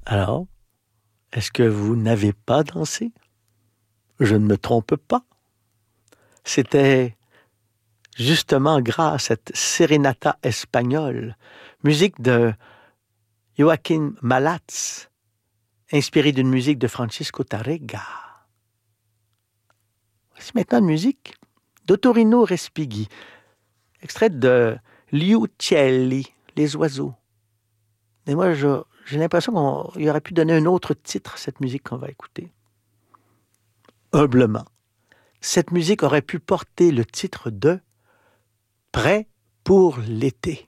Alors, est-ce que vous n'avez pas dansé? Je ne me trompe pas. C'était justement grâce à cette Serenata espagnole, musique de Joaquin Malatz, inspirée d'une musique de Francisco Tárrega. Voici maintenant une musique d'Ottorino Respighi, extraite de Gli Uccelli, les oiseaux. Et moi, j'ai l'impression qu'il aurait pu donner un autre titre à cette musique qu'on va écouter. Humblement, cette musique aurait pu porter le titre de Prêt pour l'été.